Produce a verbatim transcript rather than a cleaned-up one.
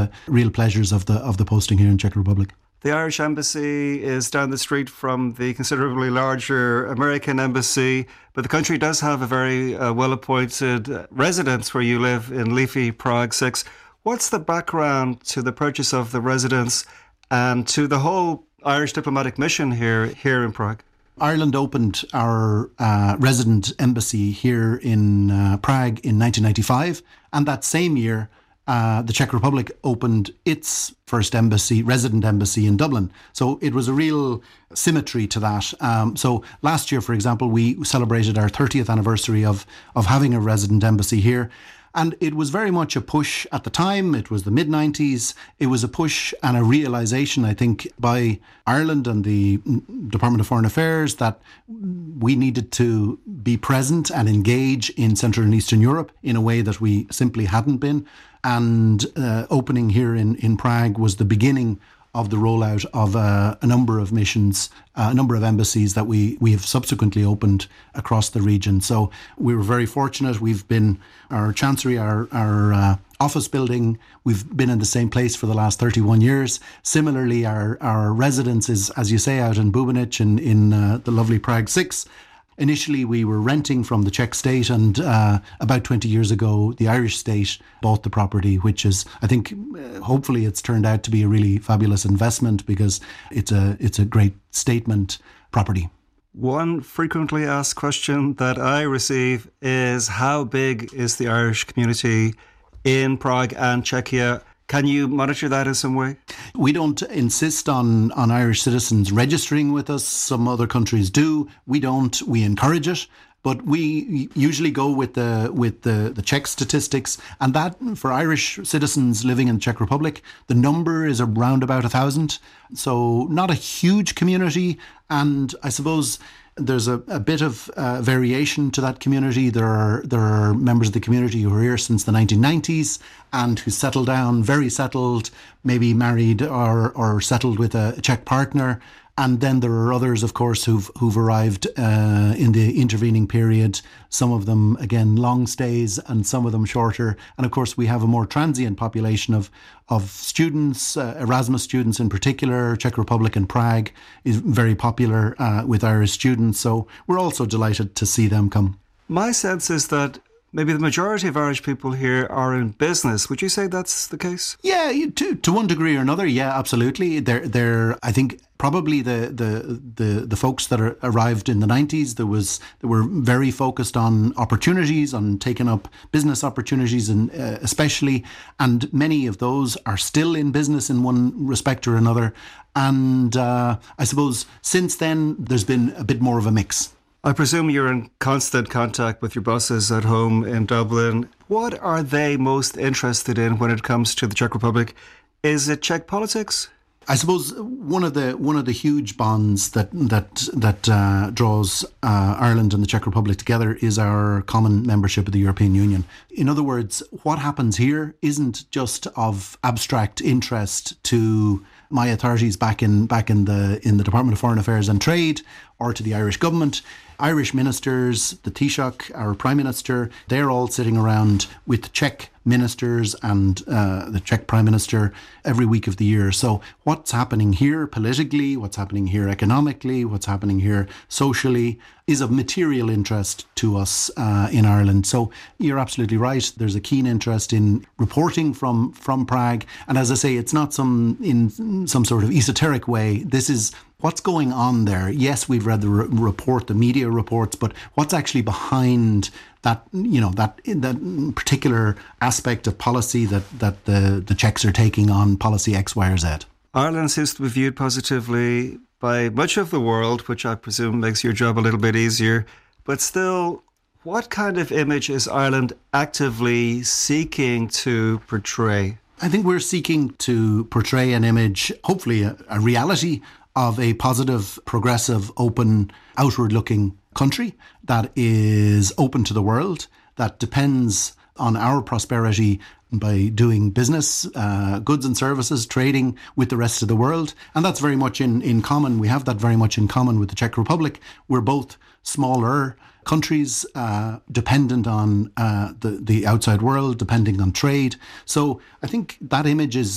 the real pleasures of the of the posting here in Czech Republic. The Irish Embassy is down the street from the considerably larger American Embassy, but the country does have a very uh, well-appointed residence where you live in leafy Prague six. What's the background to the purchase of the residence and to the whole Irish diplomatic mission here, here in Prague? Ireland opened our uh, resident embassy here in uh, Prague in nineteen ninety-five, and that same year Uh, the Czech Republic opened its first embassy, resident embassy in Dublin. So it was a real symmetry to that. Um, so last year, for example, we celebrated our thirtieth anniversary of, of having a resident embassy here. And it was very much a push at the time. It was the mid nineties. It was a push and a realisation, I think, by Ireland and the Department of Foreign Affairs that we needed to be present and engage in Central and Eastern Europe in a way that we simply hadn't been. And uh, opening here in, in Prague was the beginning of the rollout of uh, a number of missions, uh, a number of embassies that we, we have subsequently opened across the region. So we were very fortunate. We've been, our chancery, our, our uh, office building, we've been in the same place for the last thirty-one years. Similarly, our, our residence is, as you say, out in Bubenic in, in uh, the lovely Prague six. Initially, we were renting from the Czech state, and uh, about twenty years ago, the Irish state bought the property, which is, I think, uh, hopefully it's turned out to be a really fabulous investment because it's a it's a great statement property. One frequently asked question that I receive is, how big is the Irish community in Prague and Czechia? Can you monitor that in some way? We don't insist on, on Irish citizens registering with us. Some other countries do. We don't. We encourage it. But we usually go with the with the, the Czech statistics. And that, for Irish citizens living in the Czech Republic, the number is around about a thousand. So not a huge community. And I suppose there's a, a bit of uh, variation to that community. There are there are members of the community who are here since the nineteen nineties and who settled down, very settled, maybe married or or settled with a Czech partner. And then there are others, of course, who've who've arrived uh, in the intervening period. Some of them, again, long stays, and some of them shorter. And of course, we have a more transient population of of students, uh, Erasmus students in particular. Czech Republic and Prague is very popular uh, with Irish students. So we're also delighted to see them come. My sense is that maybe the majority of Irish people here are in business. Would you say that's the case? Yeah, to to one degree or another. Yeah, absolutely. They're they're. I think probably the the the, the folks that are arrived in the nineties. There was they were very focused on opportunities, on taking up business opportunities, and uh, especially, and many of those are still in business in one respect or another. And uh, I suppose since then there's been a bit more of a mix. I presume you're in constant contact with your bosses at home in Dublin. What are they most interested in when it comes to the Czech Republic? Is it Czech politics? I suppose one of the one of the huge bonds that that that uh, draws uh, Ireland and the Czech Republic together is our common membership of the European Union. In other words, what happens here isn't just of abstract interest to my authorities back in back in the in the Department of Foreign Affairs and Trade, or to the Irish government. Irish ministers, the Taoiseach, our Prime Minister, they're all sitting around with Czech ministers and uh, the Czech Prime Minister every week of the year. So what's happening here politically, what's happening here economically, what's happening here socially is of material interest to us uh, in Ireland. So you're absolutely right. There's a keen interest in reporting from, from Prague. And as I say, it's not some in some sort of esoteric way. This is what's going on there. Yes, we've read the re- report, the media reports, but what's actually behind that, you know, that that particular aspect of policy that, that the, the Czechs are taking on policy X, Y, or Z? Ireland seems to be viewed positively by much of the world, which I presume makes your job a little bit easier. But still, what kind of image is Ireland actively seeking to portray? I think we're seeking to portray an image, hopefully a, a reality of a positive, progressive, open, outward-looking country that is open to the world, that depends on our prosperity by doing business, uh, goods and services, trading with the rest of the world. And that's very much in, in common. We have that very much in common with the Czech Republic. We're both smaller countries, uh, dependent on uh, the, the outside world, depending on trade. So I think that image is